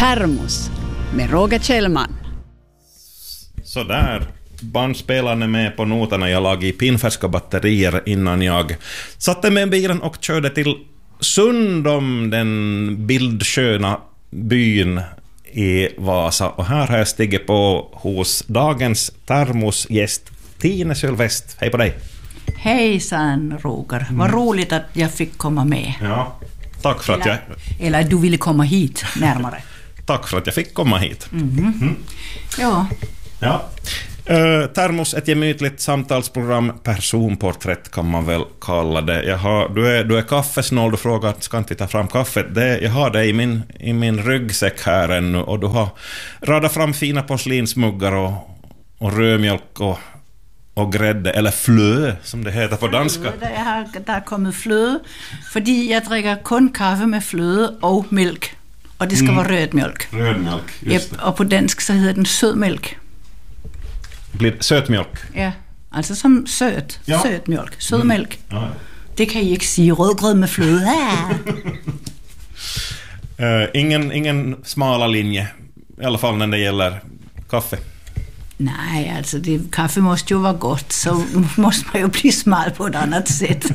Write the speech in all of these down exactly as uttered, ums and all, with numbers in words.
Termos med Roger Kjellman. Så där, bandspelarna med på noterna. Jag lagade i pinfärska batterier innan jag satte med bilen och körde till Sundom, den bildsköna byn i Vasa. Och här har jag stigit på hos dagens termosgäst Tine Sylvest. Hej på dig. Hejsan Roger, vad mm. roligt att jag fick komma med. Ja, tack för eller, att jag... Eller att du ville komma hit närmare. Tack för att jag fick komma hit. Mm. Mm. Ja. Ja. Uh, Termos, ett gemytligt samtalsprogram, personporträtt kan man väl kalla det. Jag har, du, är, du är kaffesnål, du frågar ska inte vi ta fram kaffet. Det, jag har det i min, i min ryggsäck här ännu, och du har radat fram fina porslinsmuggar och, och rödmjölk och, och grädde, eller flö som det heter på danska. Det har, där kommer flö, fordi jag dricker kun kaffe med flöde och mjölk. Och det ska mm. vara rödmjölk. Rödmjölk, just det. Och på dansk så heter den sötmjölk. Blir sötmjölk? Ja, alltså som söt, ja. Sötmjölk, sötmjölk. Mm. Ja. Det kan jag inte säga, rödgröd med flöde. uh, ingen, ingen smala linje, i alla fall när det gäller kaffe. Nej, alltså det, kaffe måste ju vara gott, så måste man ju bli smal på ett annat sätt.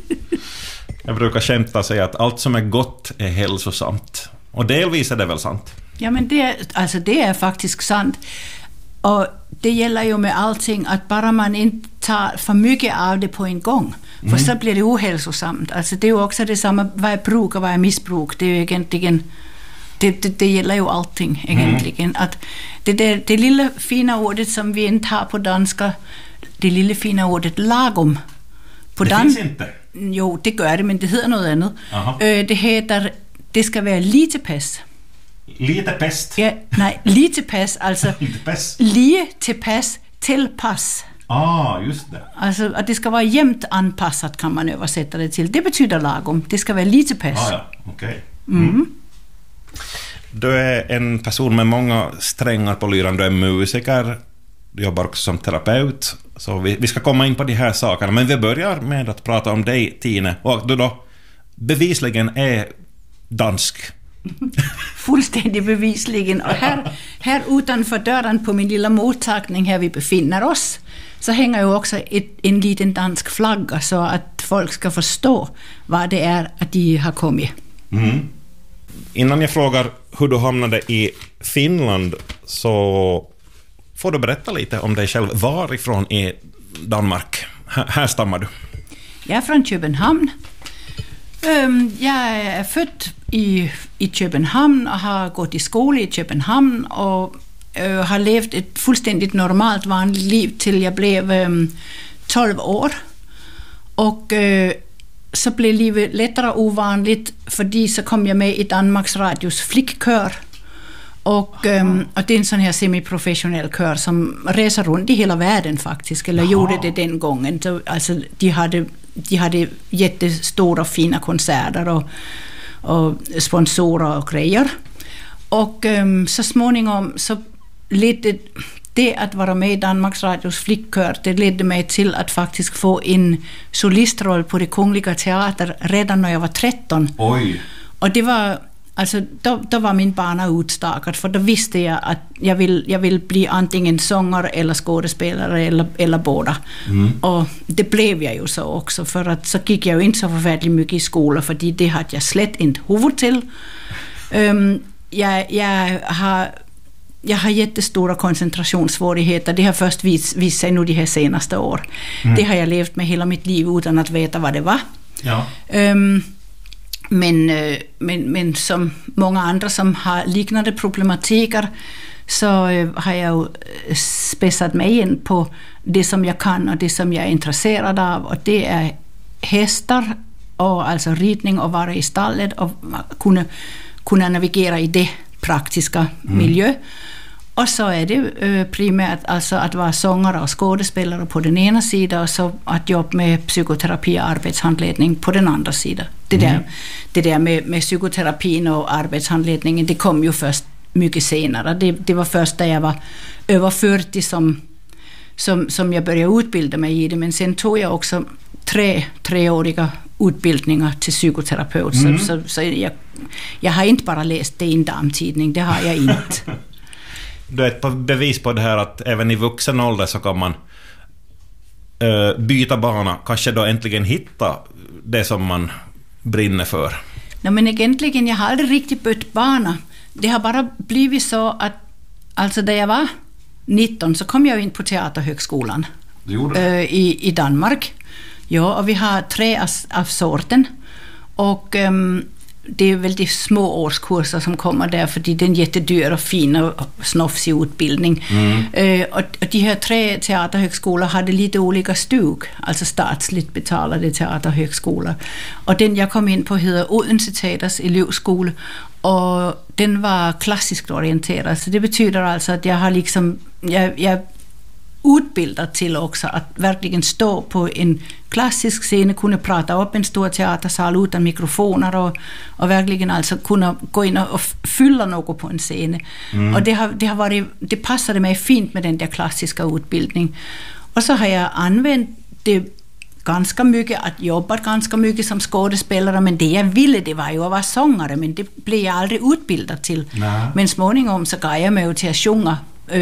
Jag brukar skämta och säga att allt som är gott är hälsosamt. Och delvis är det väl sant? Ja, men det, alltså det är faktiskt sant. Och det gäller ju med allting att bara man inte tar för mycket av det på en gång. För mm. så blir det ohälsosamt. Alltså det är ju också detsamma, vad är bruk och vad är missbruk. Det är ju egentligen, det, det, det gäller ju allting egentligen. Mm. Att det, det, det lilla fina ordet som vi inte har på danska, det lilla fina ordet lagom. På det dans- finns inte? Jo, det gör det, men det heter något annat. Ö, det heter, det ska vara lite pass. Lite pest? Ja, nej, lite pass, alltså lite pass till pass. Ah, just det. Alltså att det ska vara jämnt anpassat kan man översätta det till. Det betyder lagom. Det ska vara lite pass. Ah, ja, okej. Okay. Mm. Mm. Du är en person med många strängar på lyran. Du är musiker, du jobbar också som terapeut. Så vi, vi ska komma in på de här sakerna. Men vi börjar med att prata om dig, Tine. Och du då bevisligen är dansk. Fullständigt bevisligen. Och här, här utanför dörren på min lilla mottagning här vi befinner oss, så hänger ju också ett, en liten dansk flagga så att folk ska förstå vad det är att de har kommit. Mm. Innan jag frågar hur du hamnade i Finland så får du berätta lite om dig själv. Varifrån i Danmark? Här, här stammar du. Jag är från Köpenhamn. Um, jag är född i, i Köpenhamn och har gått i skola i Köpenhamn och uh, har levt ett fullständigt normalt vanligt liv till jag blev um, tolv år. Och uh, så blev livet lättare ovanligt för så kom jag med i Danmarks Radios flickkör. Och, um, och det är en sån här semiprofessionell kör som reser runt i hela världen faktiskt, eller Aha. gjorde det den gången. Så, alltså, de hade, de hade jättestora fina konserter och, och sponsorer och grejer. Och um, så småningom så ledde det att vara med i Danmarks Radios flickkör, det ledde mig till att faktiskt få en solistroll på det Kungliga Teater redan när jag var tretton. Oj. Och det var... Alltså, då, då var min bana utstakad, för då visste jag att jag vill, jag vill bli antingen sångare eller skådespelare eller, eller båda. Mm. Och det blev jag ju så också, för att så gick jag ju inte så förfärligt mycket i skolan, för det hade jag slett inte huvud till. Um, jag, jag, har, jag har jättestora koncentrationssvårigheter. Det har först vis, visat sig nu de här senaste år. Mm. Det har jag levt med hela mitt liv utan att veta vad det var. Ja. Um, Men, men, men som många andra som har liknande problematiker så har jag spetsat mig in på det som jag kan och det som jag är intresserad av, och det är hästar och alltså ridning och vara i stallet och kunna, kunna navigera i det praktiska mm. miljö. Och så är det primärt alltså att vara sångare och skådespelare på den ena sidan och så att jobba med psykoterapi och arbetshandledning på den andra sidan. Det där, mm. det där med, med psykoterapin och arbetshandledningen, det kom ju först mycket senare. Det, det var först när jag var över fyrtio som, som, som jag började utbilda mig i det, men sen tog jag också tre treåriga utbildningar till psykoterapeut. Mm. Så, så, så jag, jag har inte bara läst det i en damtidning, det har jag inte. Du är ett bevis på det här att även i vuxen ålder så kan man uh, byta bana, kanske då äntligen hitta det som man brinner för. No, men egentligen, jag har aldrig riktigt bytt bana. Det har bara blivit så att alltså där jag var nitton så kom jag in på Teaterhögskolan uh, i, i Danmark. Ja, och vi har tre av, av sorten. Och um, det är väldigt små årskurser som kommer där, för det är en jättedyr och fin och snofsig utbildning. Mm. Uh, och, och de här tre teaterhögskolor hade lite olika stug, alltså statsligt betalade teaterhögskolor. Och den jag kom in på heter Odense Teaters elevskola, och den var klassiskt orienterad. Så det betyder alltså att jag har liksom, jag, jag utbildad till också att verkligen stå på en klassisk scen, kunna prata upp en stor teatersal utan mikrofoner och, och verkligen alltså kunna gå in och fylla något på en scen. Mm. Och det har, det har varit, det passade mig fint med den där klassiska utbildning. Och så har jag använt det ganska mycket, att jobba ganska mycket som skådespelare, men det jag ville det var ju att vara sångare, men det blev jag aldrig utbildad till. Nej. Men småningom så gav jag mig till att sjunga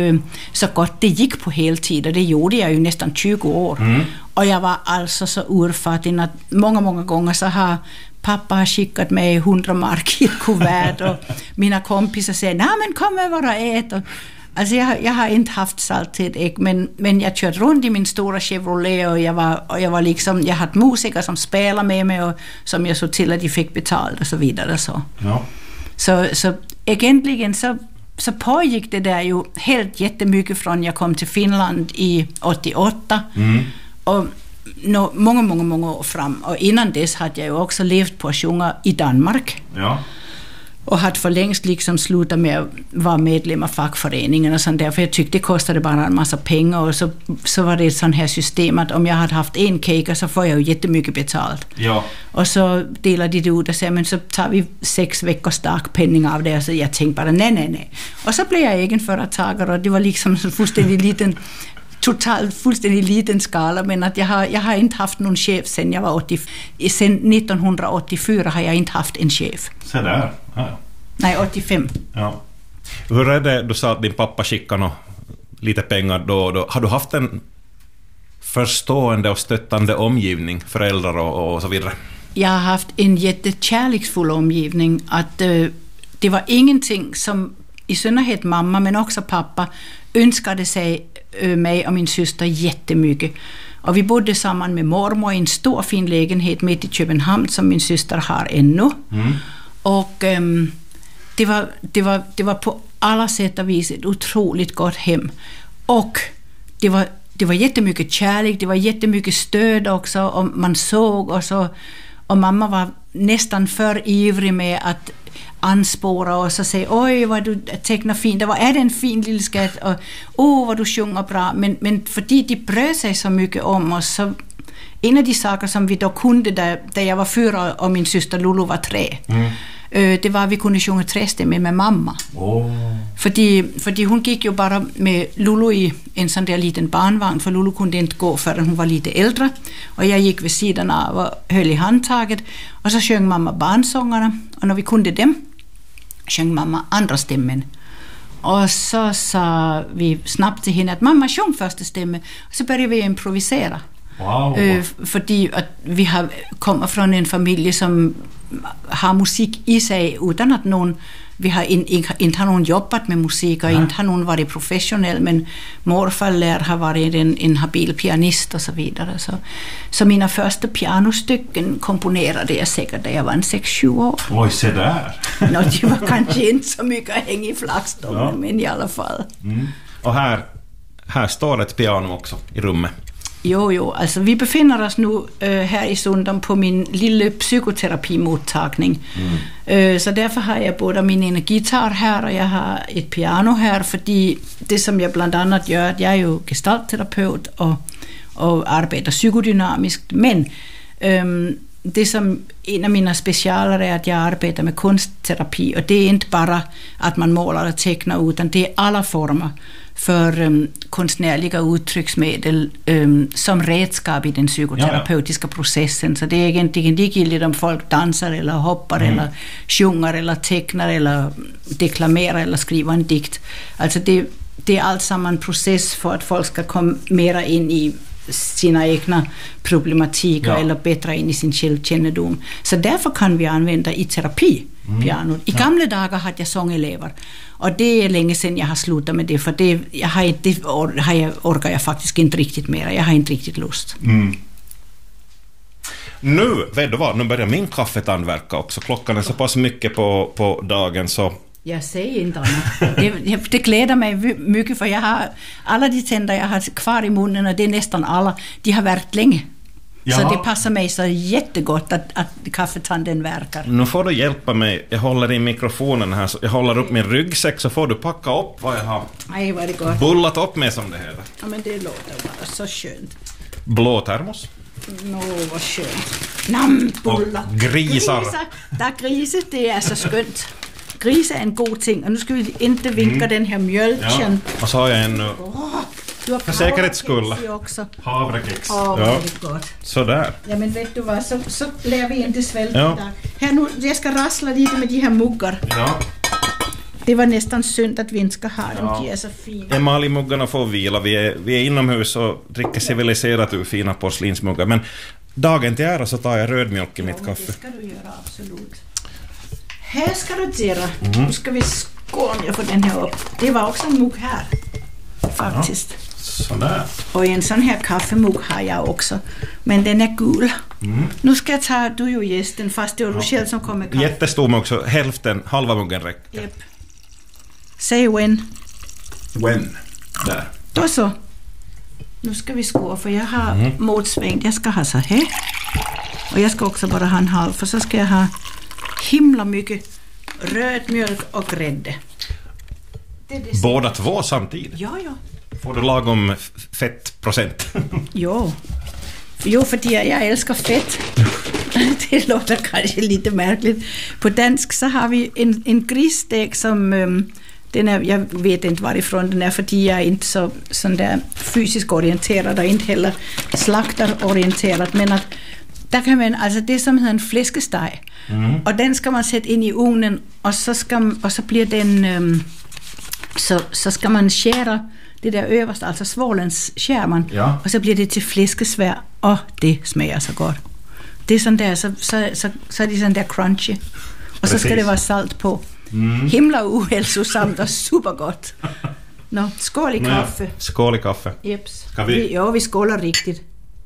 så gott det gick på heltid, och det gjorde jag ju nästan tjugo år. Mm. Och jag var alltså så urfattig att många, många gånger så har pappa har skickat mig hundra mark i ett kuvert och mina kompisar säger, nej men kom över och ät. Och, alltså jag, jag har inte haft salt till ett ägg, men, men jag körde runt i min stora Chevrolet, och jag var, och jag var liksom, jag hade musiker som spelade med mig och som jag såg till att de fick betalt och så vidare. Så, ja. så, så egentligen så Så pågick det där ju helt jättemycket från jag kom till Finland i åttioåtta. Mm. Och no, många, många, många år fram. Och innan dess hade jag ju också levt på att sjunga i Danmark. Ja. Och hade för längst liksom slutat med att vara medlem av fackföreningen och sånt där. För jag tyckte det kostade bara en massa pengar. Och så, så var det ett sånt här system att om jag hade haft en kejka så får jag ju jättemycket betalt. Ja. Och så delade de det ut och sa, men så tar vi sex veckors dagpenning av det. Så jag tänkte bara, nej, nej, nej. Och så blev jag egenföretagare, och det var liksom en fullständigt liten, totalt fullständigt liten skala. Men att jag har, jag har inte haft någon chef sen jag var åttio. Sen nittonhundraåttiofyra har jag inte haft en chef. Så där. Ja. Nej, åttiofem. Ja. Hur är det, du sa att din pappa skickade lite pengar då och då. Har du haft en förstående och stöttande omgivning, föräldrar och, och så vidare? Jag har haft en jättekärleksfull omgivning. Att uh, det var ingenting som i synnerhet mamma men också pappa önskade sig uh, mig och min syster jättemycket. Och vi bodde samman med mormor i en stor fin lägenhet mitt i Köpenhamn som min syster har ännu. Mm. Och um, det, var, det, var, det var på alla sätt och vis ett otroligt gott hem. Och det var, det var jättemycket kärlek, det var jättemycket stöd också. Och man såg och så. Och mamma var nästan för ivrig med att anspåra oss och säga, oj vad du tecknar fint, det var är det en fin lille skatt, och åh vad du sjunger bra. Men, men fordi de bröd sig så mycket om oss, så en av de saker som vi då kunde där, där jag var fyra och min syster Lulu var tre, mm. det var att vi kunde sjunga trästämmor med mamma. Oh. Fordi, fordi hon gick ju bara med Lulu i en sån där liten barnvagn, för Lulu kunde inte gå förrän hon var lite äldre. Och jag gick vid sidan av och höll i handtaget, och så sjöng mamma barnsångarna. Och när vi kunde dem sjöng mamma andra stämmen. Och så sa vi snabbt till henne att mamma sjöng första stämmen. Och så började vi improvisera. Wow. Uh, fordi att vi har kommer från en familj som har musik i sig utan att någon, vi har in, in, inte har någon jobbat med musik och ja. Inte har någon varit professionell, men morfar lär ha varit en, en habil pianist och så vidare. Så, så mina första pianostycken komponerade jag säkert när jag var en sex sju år. Oj, se där! Nå, det var kanske inte så mycket häng i flaggstången, ja. Men i alla fall. Mm. Och här, här står ett piano också i rummet. Jo, jo, alltså vi befinner oss nu äh, här i Sundom på min lilla psykoterapimottagning. Mm. Äh, så därför har jag både min energigitarr här och jag har ett piano här, fordi det som jag bland annat gör, jag är ju gestaltterapeut och, och arbetar psykodynamiskt, men ähm, det som en av mina specialer är att jag arbetar med konstterapi, och det är inte bara att man målar och tecknar, utan det är alla former. för um, konstnärliga uttrycksmedel um, som redskap i den psykoterapeutiska ja, ja. processen. Så det är egentligen likgiltigt om folk dansar eller hoppar mm. eller sjunger eller tecknar eller deklamerar eller skriver en dikt. Alltså det, det är allt samman en process för att folk ska komma mera in i sina egna problematiker ja. eller bättre in i sin självkännedom. Så därför kan vi använda i terapi mm. piano. I gamla ja. dagar hade jag sångelever. Och det är länge sedan jag har slutat med det, för det, jag har inte, har jag, orkar jag faktiskt inte riktigt mer. Jag har inte riktigt lust. Mm. Nu, vet du vad, nu börjar min kaffetandverka också. Klockan är så pass mycket på, på dagen så... Jag säger inte annat. Det, det gläder mig mycket, för jag har alla de tänder jag har kvar i munnen, och det är nästan alla, de har verkat länge. Ja. Så det passar mig så jättegott att, att kaffetanden verkar. Nu får du hjälpa mig. Jag håller i mikrofonen här. Så jag håller upp min ryggsäck, så får du packa upp vad jag har Aj, vad det går. bullat upp med, som det heter. Ja, men det låter bara så skönt. Blå termos. Nå, vad skönt. Namnbullar. Grisar. Grisar. Där grisar, det är så skönt. Gris är en god ting. Och nu ska vi inte vinka mm. den här mjölken. Ja. Och så har jag en... Oh, du har för säkerhets skull. Också. Havrekex. Oh, ja, väldigt gott. Sådär. Ja, men vet du vad, så, så lär vi inte svälta ja. där. Här nu, jag ska rassla lite med de här muggar. Ja. Det var nästan synd att vi inte ska ha dem, ja. de är så fina. Emaljmuggarna får vila. Vi är, vi är inomhus och dricker civiliserat ur fina porslinsmuggar. Men dagen till ära så tar jag rödmjölk i ja, mitt kaffe. Det ska du göra, absolut. Här ska du göra. Mm. Nu ska vi skåla, jag får den här upp. Det var också en mugg här, faktiskt. Ja, sådär. Och en sån här kaffemugg har jag också. Men den är gul. Mm. Nu ska jag ta, du är ju gästen, fast det är du själv som kommer kaffe. Jättestor mugg, så hälften, halva muggen räcker. Yep. Säg when. When. Där. Då så. Nu ska vi skåla, för jag har mm. motsvängt. Jag ska ha så här. Och jag ska också bara ha en halv, för så ska jag ha himla mycket röd mjölk och grädde. Det är det. Båda två samtidigt? Ja, ja. Får du lagom fettprocent? Jo. Jo, för jag, jag älskar fett. Det låter kanske lite märkligt. På dansk så har vi en, en grisstek som... Um, den är, jag vet inte varifrån den är, för jag är inte så sån där fysiskt orienterad och inte heller slaktarorienterad. Men att där kan man, alltså det som heter en fläskesteg. Mm. Och den ska man sätta in i ugnen, och så, ska, och så blir den... Um, så, så ska man skära det där översta, alltså svålens skär man. Ja. Och så blir det till fläskesvär. Och det smakar så gott. Det är sån där, så, så, så, så är det sån där crunchy. Och Precis. Så ska det vara salt på. Mm. Himla ohälsosamt och supergott. No, skål i kaffe. Ja, skål i kaffe. Jeps. Vi... Ja, vi skålar riktigt.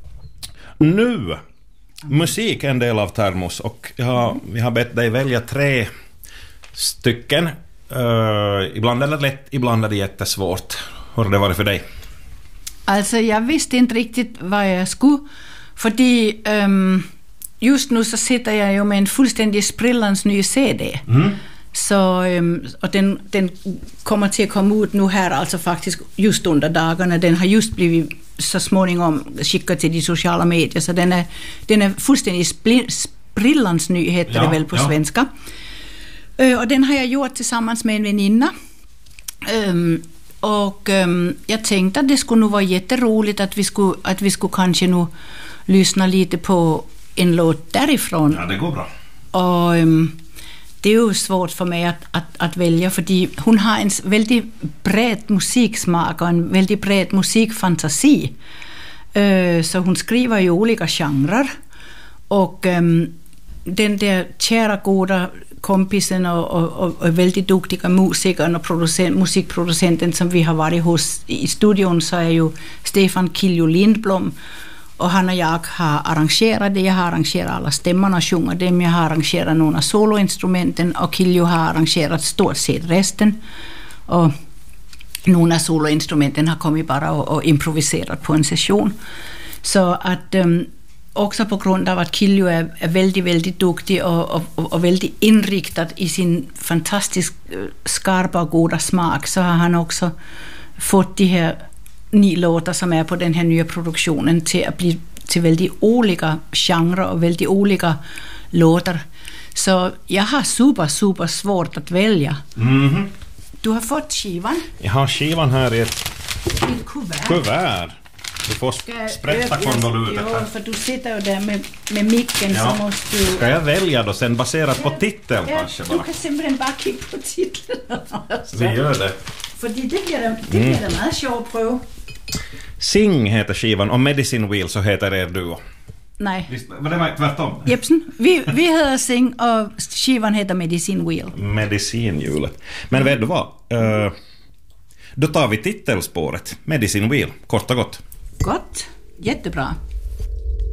Nu, musik är en del av termos, och jag har, mm. vi har bett dig välja tre stycken. Uh, ibland är det lätt, ibland är det jättesvårt. Hur har det varit för dig? Alltså, jag visste inte riktigt vad jag skulle, fordi um, just nu så sitter jag ju med en fullständig sprillans ny C D. Mm. Så, um, och den, den kommer till att komma ut nu här, alltså faktiskt just under dagarna. Den har just blivit så småningom skickad till de sociala medier, så den är, den är fullständigt spli, sprillans ny, heter ja, det väl på ja. svenska. Uh, och den har jag gjort tillsammans med en väninna. Um, och um, jag tänkte att det skulle nog vara jätteroligt att vi skulle, att vi skulle kanske nu lyssna lite på en låt därifrån. Ja, det går bra. Och um, det är ju svårt för mig att, att, att välja, för hon har en väldigt bred musiksmak och en väldigt bred musikfantasi. Uh, så hon skriver ju olika genrer. Och um, den där kära goda kompisen och, och, och väldigt duktiga musikern och producent, musikproducenten som vi har varit hos i studion, så är ju Stefan Kiljo Lindblom, och han och jag har arrangerat det. Jag har arrangerat alla stämmorna och sjunga dem. Jag har arrangerat några soloinstrumenten, och Kiljo har arrangerat stort sett resten, och några soloinstrumenten har kommit bara och, och improviserat på en session. Så att um, också på grund av att Kiljo är, är väldigt, väldigt duktig och, och, och väldigt inriktad i sin fantastiskt skarpa och goda smak, så har han också fått de här nio låtar som är på den här nya produktionen till att bli till väldigt olika genrer och väldigt olika låtar. Så jag har super, super svårt att välja. Mm-hmm. Du har fått skivan Jag har skivan här i ett i ett kuvert. kuvert. Du får sprätta konvolutet Ja, här. för du sitter ju där med, med micken Ja. så måste du... Ska jag välja då sen baserat på titeln Ja, kanske du bara? kan simpelthen bara kigga på titeln. Vi gör det. För det blir det, det, blir det meget sjovt att pröva. Sing heter skivan och Medicine Wheel så heter er duo. Nej. Visst, men det var tvärtom. Jepsen, vi, vi heter Sing och skivan heter Medicine Wheel. Medicinhjulet. Men vet du vad? Uh, då tar vi titelspåret. Medicine Wheel, kort och gott. Gott, jättebra.